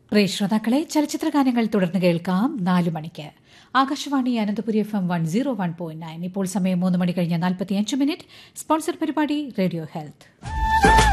പ്രിയ ശ്രോതാക്കളെ, ചലച്ചിത്ര ഗാനങ്ങൾ തുടർന്ന് കേൾക്കാം 4 മണിക്ക്. ആകാശവാണി അനന്തപുരി FM 101.9. ഇപ്പോൾ സമയം 3 മണി കഴിഞ്ഞ് 45 മിനിറ്റ്. സ്പോൺസർ പരിപാടി റേഡിയോ ഹെൽത്ത്.